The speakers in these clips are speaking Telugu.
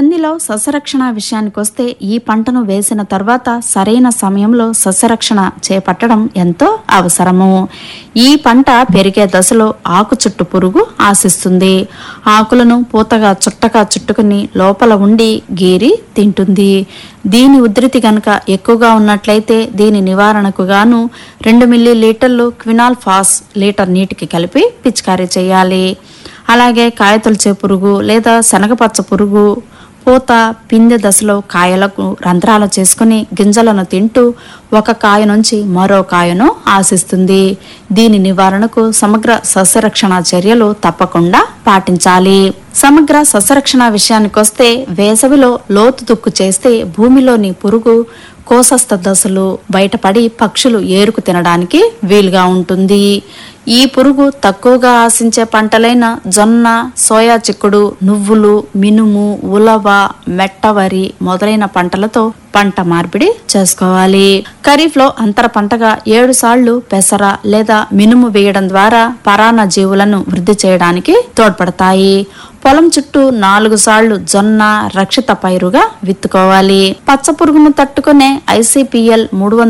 కందిలో సస్యరక్షణ విషయానికొస్తే ఈ పంటను వేసిన తర్వాత సరైన సమయంలో సస్యరక్షణ చేపట్టడం ఎంతో అవసరము. ఈ పంట పెరిగే దశలో ఆకు చుట్టు పురుగు ఆశిస్తుంది. ఆకులను పూతగా చుట్టగా చుట్టుకుని లోపల ఉండి గీరి తింటుంది. దీని ఉధృతి గనక ఎక్కువగా ఉన్నట్లయితే దీని నివారణకు గాను 2 మిల్లీలీటర్లు క్వినాల్ ఫాస్ లీటర్ నీటికి కలిపి పిచికారీ చేయాలి. అలాగే కాయతొలిచే పురుగు లేదా శనగపచ్చ పురుగు పూత పిందె దశలో కాయలకు రంధ్రాలు చేసుకుని గింజలను తింటూ ఒక కాయ నుంచి మరో కాయను ఆశిస్తుంది. దీని నివారణకు సమగ్ర సస్యరక్షణ చర్యలు తప్పకుండా పాటించాలి. సమగ్ర సస్యరక్షణ విషయానికొస్తే వేసవిలో లోతు దుక్కు చేస్తే భూమిలోని పురుగు కోసస్థ దశలు బయటపడి పక్షులు ఏరుకు తినడానికి వీలుగా ఉంటుంది. ఈ పురుగు తక్కువగా ఆశించే పంటలైన జొన్న, సోయా చిక్కుడు, నువ్వులు, మినుము, ఉలవ, మెట్టవరి మొదలైన పంటలతో పంట మార్పిడి చేసుకోవాలి. ఖరీఫ్ లో అంతర పంటగా 7 సార్లు పెసర లేదా మినుము వేయడం ద్వారా పరాన్న జీవులను వృద్ధి చేయడానికి తోడ్పడతాయి. పొలం చుట్టూ 4 సార్లు జొన్న రక్షిత పైరుగా విత్తుకోవాలి. పచ్చ పురుగును తట్టుకునే ICPL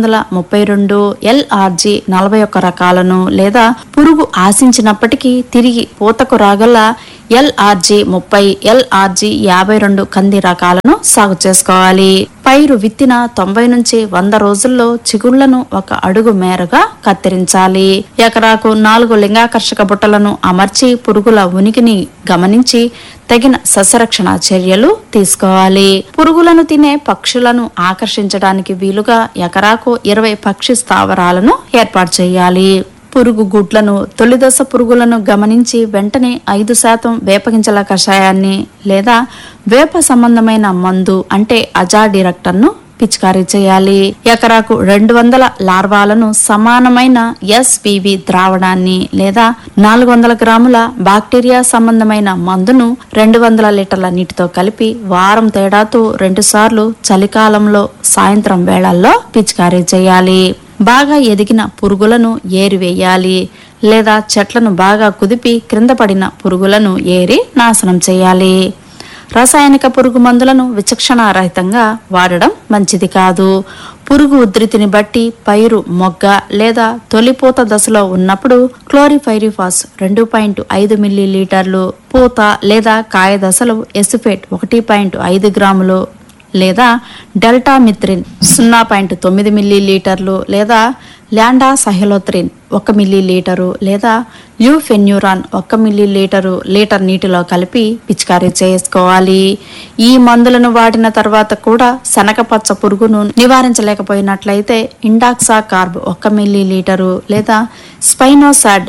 332, LRG 41 రకాలను లేదా పురుగు ఆశించినప్పటికీ తిరిగి పూతకు రాగల LRG 30, LRG 52 కంది రకాలను సాగు చేసుకోవాలి. పైరు విత్తిన 90 నుంచి 100 రోజుల్లో చిగుళ్లను 1 అడుగు మేరగా కత్తిరించాలి. ఎకరాకు 4 లింగాకర్షక బుట్టలను అమర్చి పురుగుల ఉనికిని గమనించి తగిన సస్యరక్షణ చర్యలు తీసుకోవాలి. పురుగులను తినే పక్షులను ఆకర్షించడానికి వీలుగా ఎకరాకు 20 పక్షి స్థావరాలను ఏర్పాటు చేయాలి. పురుగు గుడ్లను తొలిదశ పురుగులను గమనించి వెంటనే 5% వేపగింజల కషాయాన్ని లేదా వేప సంబంధమైన మందు అంటే అజాడిరెక్టర్ను పిచికారీ చేయాలి. ఎకరాకు 200 లార్వాలను సమానమైన SPV ద్రావణాన్ని లేదా 400 గ్రాముల బాక్టీరియా సంబంధమైన మందును 200 లీటర్ల నీటితో కలిపి వారం తేడాతో 2 సార్లు చలికాలంలో సాయంత్రం వేళల్లో పిచికారీ చేయాలి. బాగా ఎదిగిన పురుగులను ఏరివేయాలి లేదా చెట్లను బాగా కుదిపి క్రింద పడిన పురుగులను ఏరి నాశనం చేయాలి. రసాయనిక పురుగు మందులను విచక్షణారహితంగా వాడడం మంచిది కాదు. పురుగు ఉధృతిని బట్టి పైరు మొగ్గ లేదా తొలిపూత దశలో ఉన్నప్పుడు క్లోరిఫైరిఫాస్ 2.5 మిల్లీలీటర్లు, పూత లేదా కాయ దశలో ఎసిఫేట్ 1.5 గ్రాములు లేదా డెల్టామిథ్రిన్ 0.9 మిల్లీలీటర్లు లేదా ల్యాండా సహెలోత్రిన్ 1 మిల్లీలీటరు లేదా ల్యూఫెన్యూరాన్ 1 మిల్లీలీటరు లీటర్ నీటిలో కలిపి పిచికారీ చేసుకోవాలి. ఈ మందులను వాడిన తర్వాత కూడా శనగపచ్చ పురుగును నివారించలేకపోయినట్లయితే ఇండాక్సా కార్బ్ 1 మిల్లీలీటరు లేదా స్పైనోసాడ్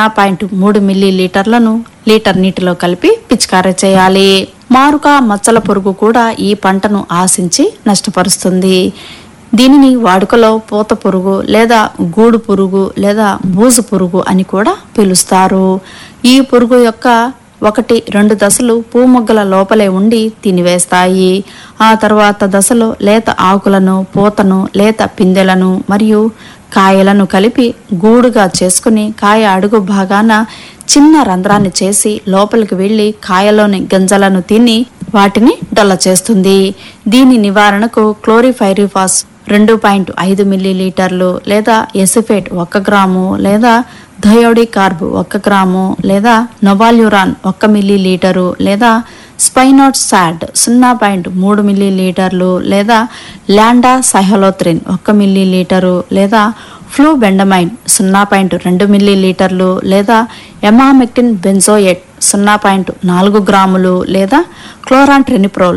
0.3 మిల్లీలీటర్లను లీటర్ నీటిలో కలిపి పిచికారీ చేయాలి. మారుక మచ్చల పురుగు కూడా ఈ పంటను ఆశించి నష్టపరుస్తుంది. దీనిని వాడుకలో పూత పురుగు లేదా గూడు పురుగు లేదా బూజు పురుగు అని కూడా పిలుస్తారు. ఈ పురుగు యొక్క 1-2 దశలు పూమొగ్గల లోపలే ఉండి తినివేస్తాయి. ఆ తర్వాత దశలో లేత ఆకులను, పూతను, లేత పిందెలను మరియు కాయలను కలిపి గూడుగా చేసుకుని కాయ అడుగు భాగాన చిన్న రంధ్రాన్ని చేసి లోపలికి వెళ్లి కాయలోని గింజలను తిని వాటిని డొల్ల చేస్తుంది. దీని నివారణకు క్లోరిఫైరిఫాస్ 2.5 మిల్లీలీటర్లు లేదా ఎసిఫేట్ 1 గ్రాము లేదా థయోడికార్బ్ 1 గ్రాము లేదా నొవాల్యూరాన్ 1 మిల్లీలీటరు లేదా స్పైనోసాడ్ 0.3 మిల్లీలీటర్లు లేదా ల్యాండా సహెలోత్రిన్ 1 మిల్లీలీటరు లేదా ఫ్లూబెండమైన్ 0.2 మిల్లీలీటర్లు లేదా ఎమామెక్టిన్ బెంజోయేట్ 0.4 గ్రాములు లేదా క్లోరాంట్రెనిప్రోల్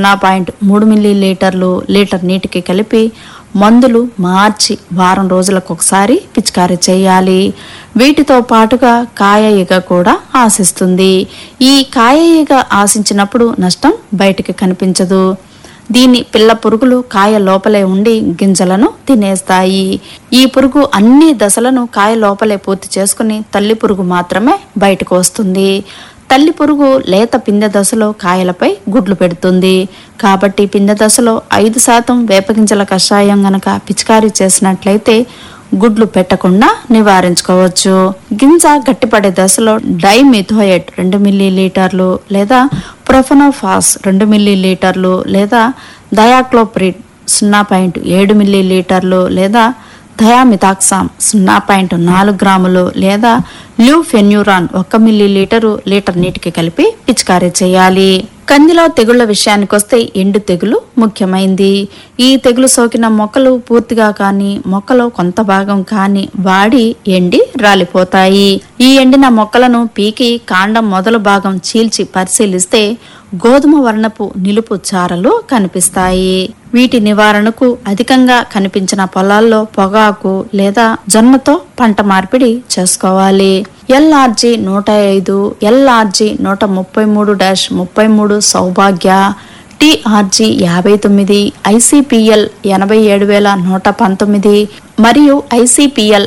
0.3 మిల్లీలీటర్లు లీటర్ నీటికి కలిపి మందులు మార్చి వారం రోజులకు ఒకసారి పిచికారీ చేయాలి. వీటితో పాటుగా కాయ ఈగ కూడా ఆశిస్తుంది. ఈ కాయ ఈగ ఆశించినప్పుడు నష్టం బయటికి కనిపించదు. దీని పిల్ల పురుగులు కాయ లోపలే ఉండి గింజలను తినేస్తాయి. ఈ పురుగు అన్ని దశలను కాయ లోపలే పూర్తి చేసుకుని తల్లి పురుగు మాత్రమే బయటకు వస్తుంది. తల్లి పురుగు లేత పిందె దశలో కాయలపై గుడ్లు పెడుతుంది. కాబట్టి పిందె దశలో 5% వేపగింజల కషాయం గనక పిచికారీ చేసినట్లయితే గుడ్లు పెట్టకుండా నివారించుకోవచ్చు. గింజ గట్టిపడే దశలో డైమిథోయేట్ 2 మిల్లీలీటర్లు లేదా ప్రొఫెనోఫాస్ 2 మిల్లీలీటర్లు లేదా థయాక్లోప్రిడ్ 0.7 మిల్లీలీటర్లు లేదా థయామిథాక్సామ్ 0.4 గ్రాములు లేదా ల్యూఫెన్యూరాన్ 1 మిల్లీలీటరు లీటర్ నీటికి కలిపి పిచికారీ చేయాలి. కందిలో తెగుళ్ల విషయానికొస్తే ఎండు తెగులు ముఖ్యమైంది. ఈ తెగులు సోకిన మొక్కలు పూర్తిగా కానీ మొక్కలో కొంత భాగం కానీ వాడి ఎండి రాలిపోతాయి. ఈ ఎండిన మొక్కలను పీకి కాండం మొదలు భాగం చీల్చి పరిశీలిస్తే గోధుమ వర్ణపు నిలుపు చారలు కనిపిస్తాయి. వీటి నివారణకు అధికంగా కనిపించిన పొలాల్లో పొగాకు లేదా జొన్నతో పంట మార్పిడి చేసుకోవాలి. LRG 105, LRG 133-33 సౌభాగ్య, TRG 59, ICPL 87119 మరియు ICPL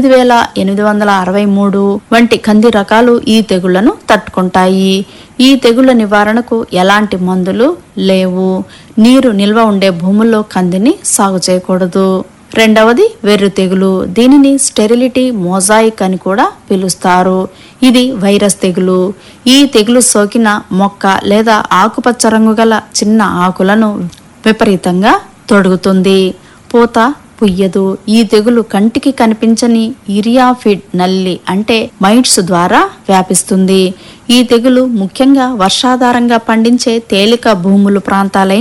8863 వంటి కంది రకాలు ఈ తెగుళ్లను తట్టుకుంటాయి. ఈ తెగుళ్ల నివారణకు ఎలాంటి మందులు లేవు. నీరు నిల్వ ఉండే భూముల్లో కందిని సాగు చేయకూడదు. రెండవది వెర్రు తెగులు. దీనిని స్టెరిలిటీ మోజాయిక్ అని కూడా పిలుస్తారు. ఇది వైరస్ తెగులు. ఈ తెగులు సోకిన మొక్క లేదా ఆకుపచ్చ రంగు గల చిన్న ఆకులను విపరీతంగా తొడుగుతుంది. పూత పుయ్యదు. ఈ తెగులు కంటికి కనిపించని ఇరియాఫిడ్ నల్లి అంటే మైట్స్ ద్వారా వ్యాపిస్తుంది. ఈ తెగులు ముఖ్యంగా వర్షాధారంగా పండించే తేలిక భూములు ప్రాంతాలైన